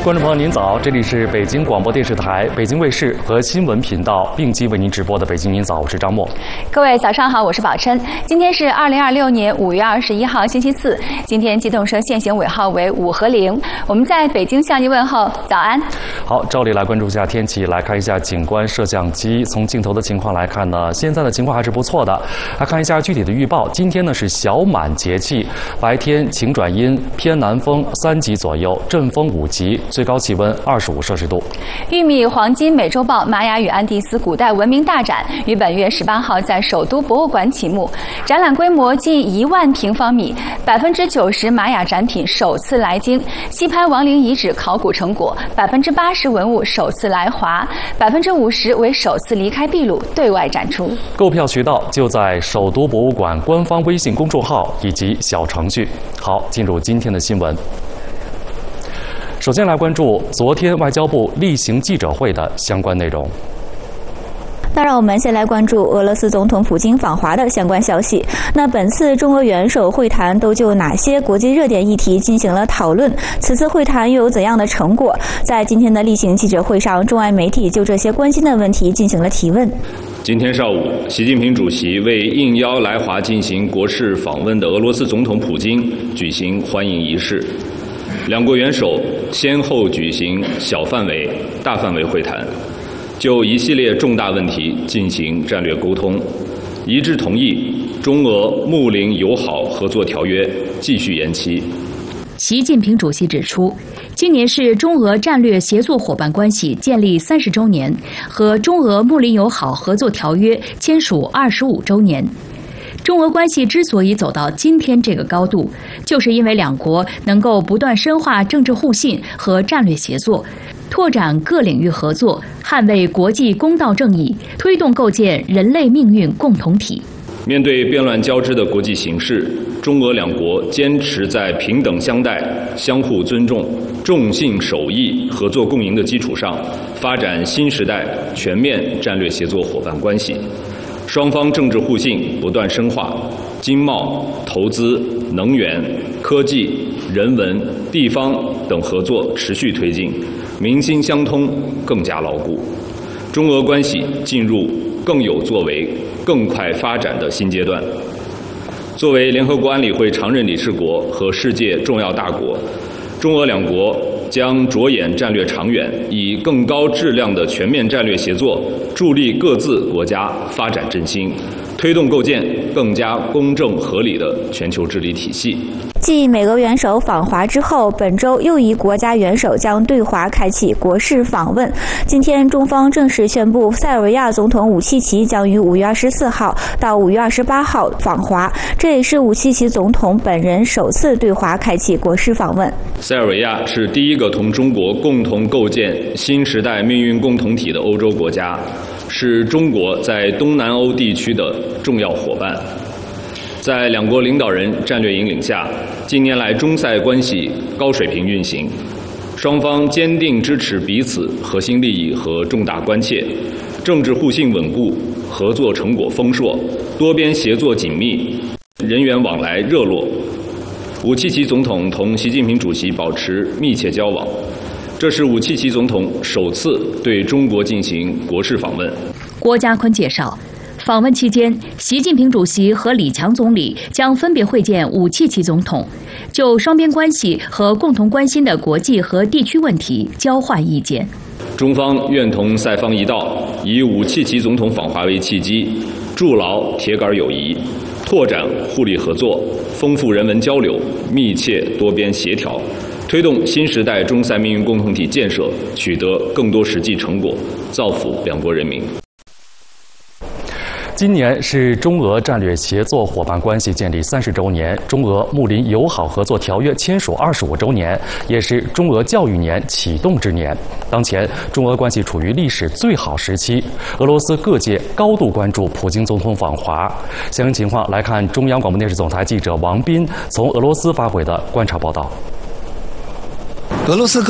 观众朋友您早，这里是北京广播电视台、北京卫视和新闻频道并机为您直播的《北京您早》，我是张默。 各位早上好，我是宝琛。今天是2026年5月21号，星期四。今天机动车限行尾号为5和0。我们在北京向您问候，早安。 好，照例来关注一下天气，来看一下景观摄像机。从镜头的情况来看呢，现在的情况还是不错的。来看一下具体的预报，今天呢是小满节气，白天晴转阴，偏南风3级左右，阵风5级。最高气温25摄氏度。 玉米黄金美洲豹玛雅与安第斯古代文明大展于本月18号在首都博物馆启幕，展览规模近1万平方米，90%玛雅展品首次来京，西潘王陵遗址考古成果，80%文物首次来华，50%为首次离开秘鲁对外展出。 购票渠道就在首都博物馆官方微信公众号以及小程序。好，进入今天的新闻。首先来关注昨天外交部例行记者会的相关内容。 那让我们先来关注俄罗斯总统普京访华的相关消息。那本次中俄元首会谈都就哪些国际热点议题进行了讨论？此次会谈又有怎样的成果？在今天的例行记者会上，中外媒体就这些关心的问题进行了提问。 今天上午，习近平主席为应邀来华进行国事访问的俄罗斯总统普京举行欢迎仪式。两国元首先后举行小范围、大范围会谈，就一系列重大问题进行战略沟通，一致同意中俄睦邻友好合作条约继续延期。 习近平主席指出，今年是中俄战略协作伙伴关系建立30周年和中俄睦邻友好合作条约签署25周年。中俄关系之所以走到今天这个高度，就是因为两国能够不断深化政治互信和战略协作，拓展各领域合作，捍卫国际公道正义，推动构建人类命运共同体。 面对变乱交织的国际形势，中俄两国坚持在平等相待、相互尊重、重信守义、合作共赢的基础上，发展新时代全面战略协作伙伴关系。双方政治互信不断深化，经贸、投资、能源、科技、人文、地方等合作持续推进，民心相通更加牢固。中俄关系进入更有作为、更快发展的新阶段。作为联合国安理会常任理事国和世界重要大国，中俄两国将着眼战略长远，以更高质量的全面战略协作，助力各自国家发展振兴，推动构建更加公正合理的全球治理体系。 继美俄元首访华之后，本周又一国家元首将对华开启国事访问。今天，中方正式宣布，塞尔维亚总统武契奇将于5月24号到5月28号访华，这也是武契奇总统本人首次对华开启国事访问。 塞尔维亚是第一个同中国共同构建新时代命运共同体的欧洲国家，是中国在东南欧地区的重要伙伴。在两国领导人战略引领下，近年来中塞关系高水平运行，双方坚定支持彼此核心利益和重大关切，政治互信稳固，合作成果丰硕，多边协作紧密，人员往来热络。武契奇总统同习近平主席保持密切交往，这是武契奇总统首次对中国进行国事访问。 郭家坤介绍，访问期间，习近平主席和李强总理将分别会见武契奇总统，就双边关系和共同关心的国际和地区问题交换意见。 中方愿同塞方一道，以武契奇总统访华为契机，筑牢铁杆友谊，拓展互利合作，丰富人文交流，密切多边协调，推动新时代中塞命运共同体建设取得更多实际成果，造福两国人民。 今年是中俄战略协作伙伴关系建立30周年，中俄睦邻友好合作条约签署25周年，也是中俄教育年启动之年。当前，中俄关系处于历史最好时期，俄罗斯各界高度关注普京总统访华。相关情况来看，中央广播电视总台记者王斌从俄罗斯发回的观察报道。 俄罗斯